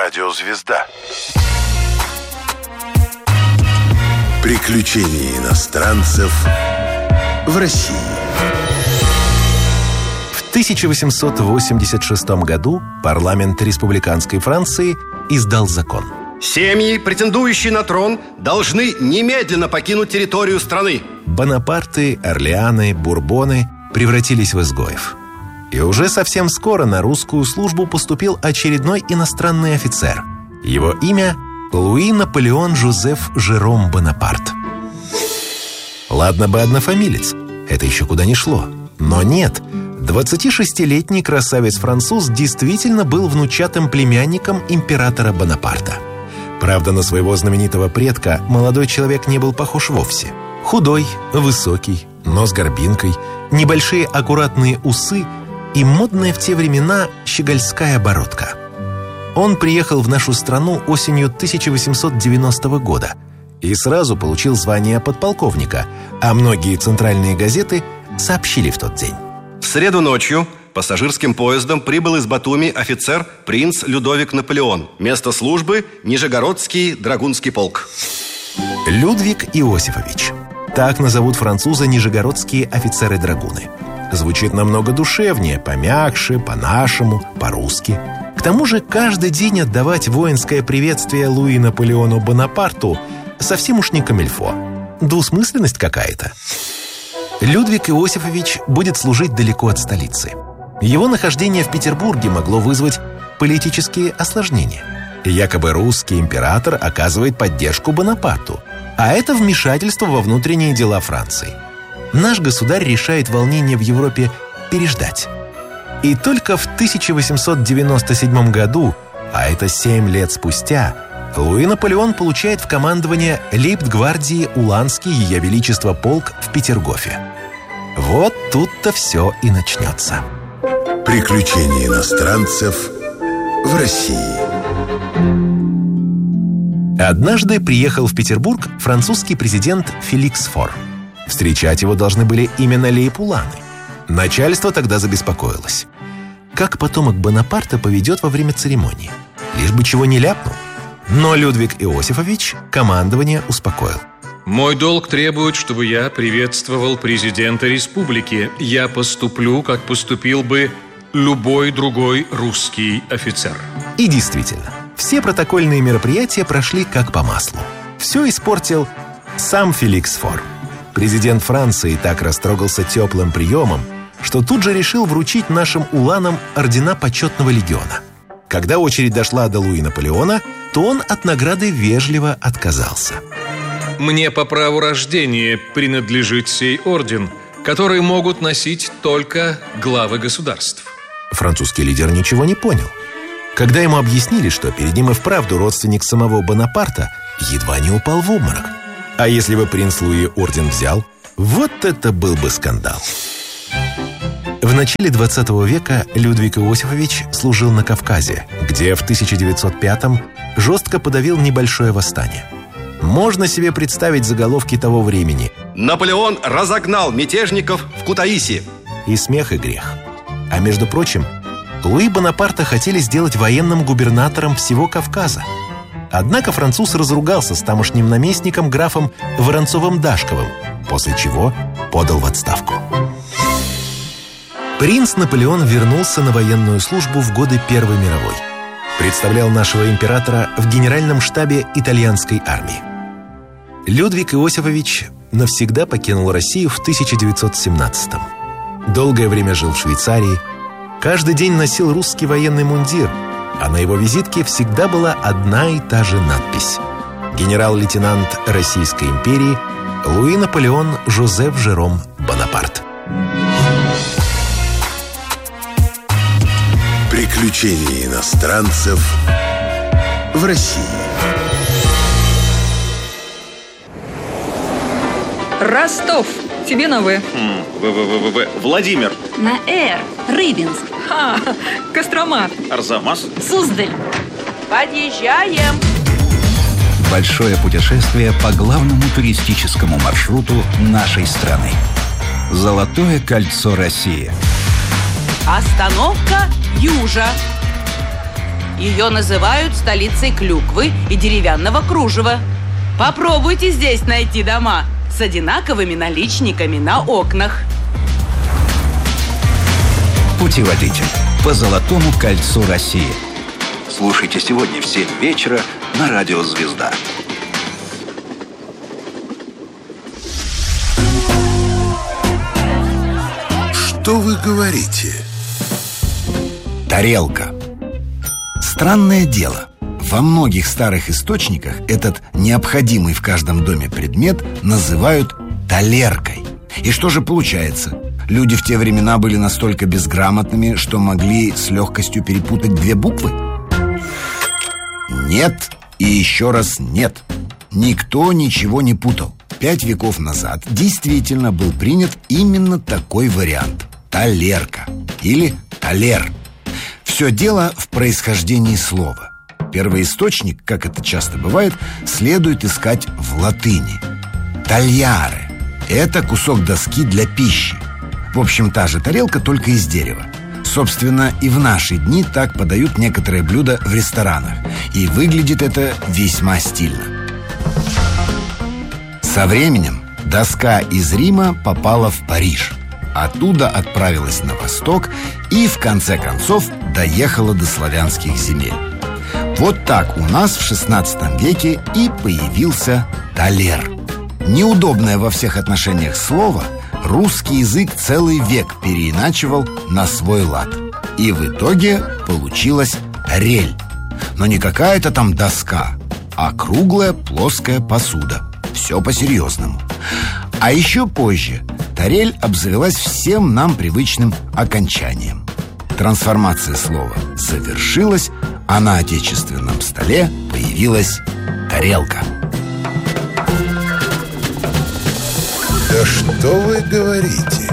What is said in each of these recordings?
Радиозвезда. Приключения иностранцев в России. В 1886 году парламент республиканской Франции издал закон. Семьи, претендующие на трон, должны немедленно покинуть территорию страны. Бонапарты, Орлеаны, Бурбоны превратились в изгоев. И уже совсем скоро на русскую службу поступил очередной иностранный офицер. Его имя – Луи Наполеон Жозеф Жером Бонапарт. Ладно бы однофамилец, это еще куда ни шло. Но нет, 26-летний красавец-француз действительно был внучатым племянником императора Бонапарта. Правда, на своего знаменитого предка молодой человек не был похож вовсе. Худой, высокий, нос горбинкой, небольшие аккуратные усы и модная в те времена щегольская бородка. Он приехал в нашу страну осенью 1890 года и сразу получил звание подполковника, а многие центральные газеты сообщили в тот день. В среду ночью пассажирским поездом прибыл из Батуми офицер принц Людовик Наполеон. Место службы – Нижегородский драгунский полк. Людвиг Иосифович. Так назовут француза нижегородские офицеры-драгуны. Звучит намного душевнее, помягче, по-нашему, по-русски. К тому же каждый день отдавать воинское приветствие Луи Наполеону Бонапарту совсем уж не камильфо. Двусмысленность какая-то. Людвиг Иосифович будет служить далеко от столицы. Его нахождение в Петербурге могло вызвать политические осложнения. Якобы русский император оказывает поддержку Бонапарту, а это вмешательство во внутренние дела Франции. Наш государь решает волнение в Европе переждать. И только в 1897 году, а это 7 лет спустя, Луи Наполеон получает в командование лейбгвардии Уланский Ее Величество полк в Петергофе. Вот тут-то все и начнется. Приключения иностранцев в России. Однажды приехал в Петербург французский президент Феликс Фор. Встречать его должны были именно лейб-уланы. Начальство тогда забеспокоилось. Как потомок Бонапарта поведет во время церемонии? Лишь бы чего не ляпнул. Но Людвиг Иосифович командование успокоил. Мой долг требует, чтобы я приветствовал президента республики. Я поступлю, как поступил бы любой другой русский офицер. И действительно, все протокольные мероприятия прошли как по маслу. Все испортил сам Феликс Фор. Президент Франции так растрогался теплым приемом, что тут же решил вручить нашим уланам ордена почетного легиона. Когда очередь дошла до Луи Наполеона, то он от награды вежливо отказался. Мне по праву рождения принадлежит сей орден, который могут носить только главы государств. Французский лидер ничего не понял. Когда ему объяснили, что перед ним и вправду родственник самого Бонапарта, едва не упал в обморок. А если бы принц Луи орден взял, вот это был бы скандал. В начале 20 века Людвиг Иосифович служил на Кавказе, где в 1905-м жестко подавил небольшое восстание. Можно себе представить заголовки того времени. Наполеон разогнал мятежников в Кутаиси. И смех, и грех. А между прочим, Луи Бонапарта хотели сделать военным губернатором всего Кавказа. Однако француз разругался с тамошним наместником графом Воронцовым-Дашковым, после чего подал в отставку. Принц Наполеон вернулся на военную службу в годы Первой мировой. Представлял нашего императора в генеральном штабе итальянской армии. Людвиг Иосифович навсегда покинул Россию в 1917-м. Долгое время жил в Швейцарии. Каждый день носил русский военный мундир, а на его визитке всегда была одна и та же надпись: генерал-лейтенант Российской империи Луи Наполеон Жозеф Жером Бонапарт. Приключения иностранцев в России. Ростов. Тебе на В. Владимир. На Р. Рыбинск. Кострома. Арзамас. Суздаль. Подъезжаем. Большое путешествие по главному туристическому маршруту нашей страны. Золотое кольцо России. Остановка Южа. Ее называют столицей клюквы и деревянного кружева. Попробуйте здесь найти дома с одинаковыми наличниками на окнах. Путеводитель по Золотому кольцу России. Слушайте сегодня в 7 вечера на радио «Звезда». Что вы говорите? Тарелка. Странное дело. Во многих старых источниках этот необходимый в каждом доме предмет называют талеркой. И что же получается? Люди в те времена были настолько безграмотными, что могли с легкостью перепутать две буквы? Нет и еще раз нет. Никто ничего не путал. 5 веков назад действительно был принят именно такой вариант – талерка или талер. Все дело в происхождении слова. Первоисточник, как это часто бывает, следует искать в латыни. Тальяре – это кусок доски для пищи. В общем, та же тарелка, только из дерева. Собственно, и в наши дни так подают некоторые блюда в ресторанах. И выглядит это весьма стильно. Со временем доска из Рима попала в Париж. Оттуда отправилась на восток и, в конце концов, доехала до славянских земель. Вот так у нас в XVI веке и появился талер. Неудобное во всех отношениях слово русский язык целый век переиначивал на свой лад. И в итоге получилась рель. Но не какая-то там доска, а круглая плоская посуда. Все по-серьезному. А еще позже тарель обзавелась всем нам привычным окончанием. Трансформация слова завершилась, а на отечественном столе появилась тарелка. Да что вы говорите?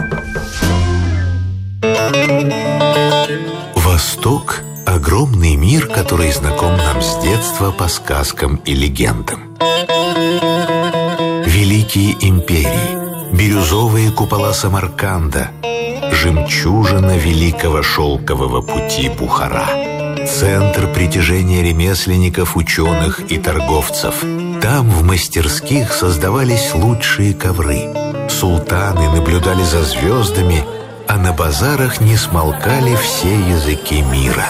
Восток – огромный мир, который знаком нам с детства по сказкам и легендам. Великие империи, бирюзовые купола Самарканда, жемчужина великого шелкового пути Бухара, центр притяжения ремесленников, ученых и торговцев. Там в мастерских создавались лучшие ковры. Султаны наблюдали за звездами, а на базарах не смолкали все языки мира.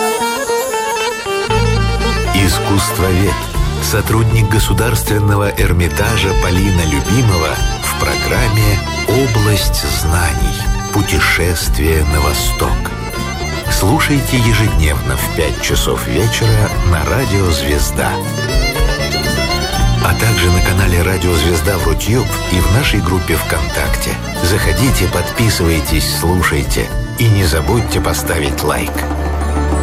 Искусствовед, сотрудник Государственного Эрмитажа Полина Любимова в программе «Область знаний. Путешествие на восток». Слушайте ежедневно в 5 часов вечера на радио «Звезда». А также на канале «Радио Звезда» в YouTube и в нашей группе ВКонтакте. Заходите, подписывайтесь, слушайте и не забудьте поставить лайк.